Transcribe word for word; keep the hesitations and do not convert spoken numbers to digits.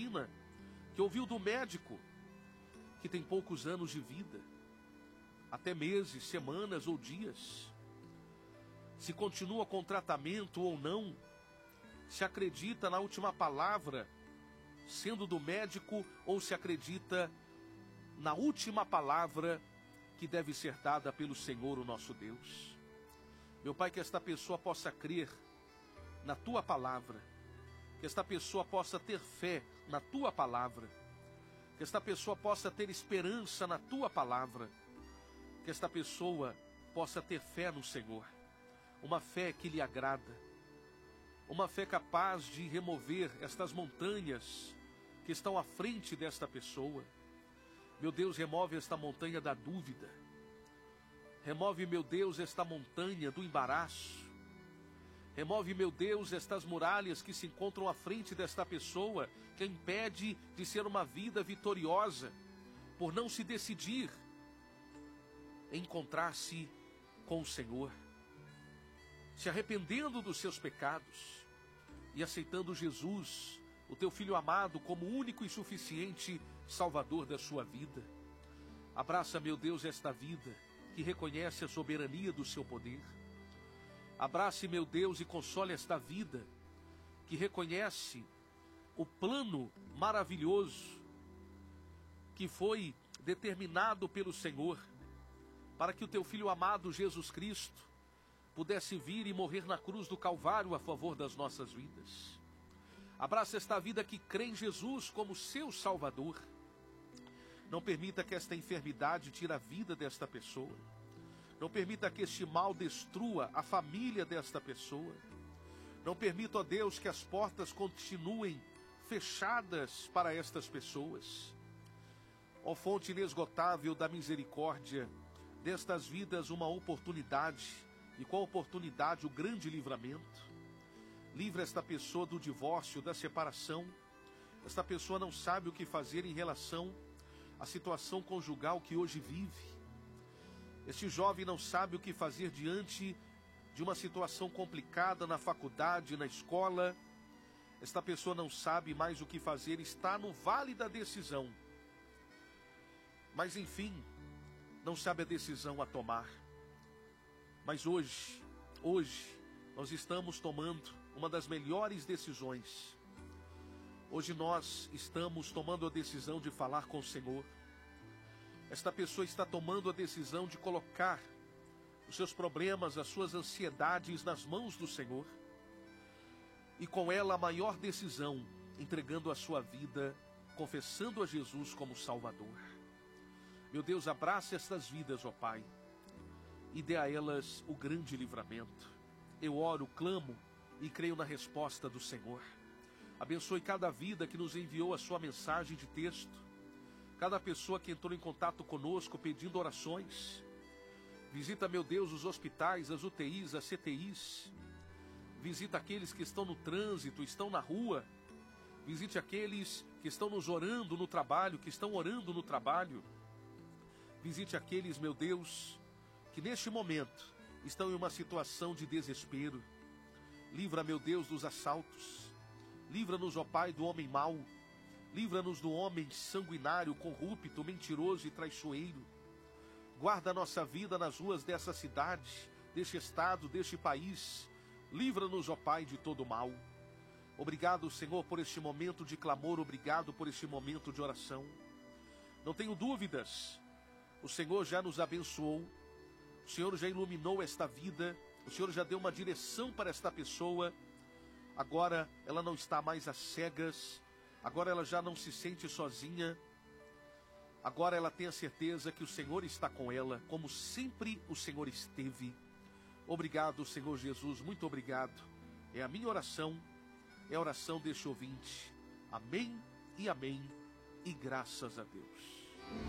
imagina que ouviu do médico que tem poucos anos de vida, até meses, semanas ou dias. Se continua com tratamento ou não, se acredita na última palavra, sendo do médico, ou se acredita na última palavra que deve ser dada pelo Senhor, o nosso Deus. Meu Pai, que esta pessoa possa crer na Tua palavra, que esta pessoa possa ter fé na Tua palavra, que esta pessoa possa ter esperança na Tua palavra, que esta pessoa possa ter fé no Senhor, uma fé que lhe agrada, uma fé capaz de remover estas montanhas que estão à frente desta pessoa. Meu Deus, remove esta montanha da dúvida, remove, meu Deus, esta montanha do embaraço, remove, meu Deus, estas muralhas que se encontram à frente desta pessoa, que a impede de ser uma vida vitoriosa, por não se decidir em encontrar-se com o Senhor, se arrependendo dos seus pecados e aceitando Jesus, o Teu Filho amado, como único e suficiente Salvador da sua vida. Abraça, meu Deus, esta vida que reconhece a soberania do Seu poder. Abrace, meu Deus, e console esta vida que reconhece o plano maravilhoso que foi determinado pelo Senhor para que o Teu Filho amado Jesus Cristo pudesse vir e morrer na cruz do Calvário a favor das nossas vidas. Abraça esta vida que crê em Jesus como seu Salvador. Não permita que esta enfermidade tire a vida desta pessoa. Não permita que este mal destrua a família desta pessoa. Não permita, ó Deus, que as portas continuem fechadas para estas pessoas. Ó fonte inesgotável da misericórdia, destas vidas uma oportunidade, e com a oportunidade o grande livramento. Livra esta pessoa do divórcio, da separação. Esta pessoa não sabe o que fazer em relação à situação conjugal que hoje vive. Este jovem não sabe o que fazer diante de uma situação complicada na faculdade, na escola. Esta pessoa não sabe mais o que fazer, está no vale da decisão. Mas enfim, não sabe a decisão a tomar. Mas hoje, hoje, nós estamos tomando uma das melhores decisões. Hoje nós estamos tomando a decisão de falar com o Senhor. Esta pessoa está tomando a decisão de colocar os seus problemas, as suas ansiedades nas mãos do Senhor. E com ela a maior decisão, entregando a sua vida, confessando a Jesus como Salvador. Meu Deus, abraça estas vidas, ó Pai, e dê a elas o grande livramento. Eu oro, clamo e creio na resposta do Senhor. Abençoe cada vida que nos enviou a sua mensagem de texto, cada pessoa que entrou em contato conosco pedindo orações. Visita, meu Deus, os hospitais, as U T Is, as C T Is. Visita aqueles que estão no trânsito, estão na rua. Visite aqueles que estão nos orando no trabalho, que estão orando no trabalho. Visite aqueles, meu Deus, que neste momento estão em uma situação de desespero. Livra, meu Deus, dos assaltos. Livra-nos, ó Pai, do homem mau. Livra-nos do homem sanguinário, corrupto, mentiroso e traiçoeiro. Guarda a nossa vida nas ruas dessa cidade, deste estado, deste país. Livra-nos, ó Pai, de todo mal. Obrigado, Senhor, por este momento de clamor. Obrigado por este momento de oração. Não tenho dúvidas. O Senhor já nos abençoou. O Senhor já iluminou esta vida. O Senhor já deu uma direção para esta pessoa. Agora ela não está mais às cegas. Agora ela já não se sente sozinha. Agora ela tem a certeza que o Senhor está com ela, como sempre o Senhor esteve. Obrigado, Senhor Jesus, muito obrigado. É a minha oração, é a oração deste ouvinte. Amém e amém, e graças a Deus.